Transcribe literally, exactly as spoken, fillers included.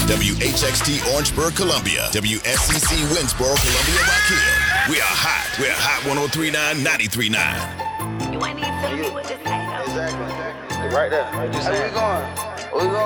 W H X T Orangeburg, Columbia. W S C C Winsboro, Columbia, Rock Hill. We are hot. We're Hot one oh three point nine, ninety-three point nine. You ain't even telling me what to say, though. Exactly. Exactly. Right there. Right, just where we going? Where we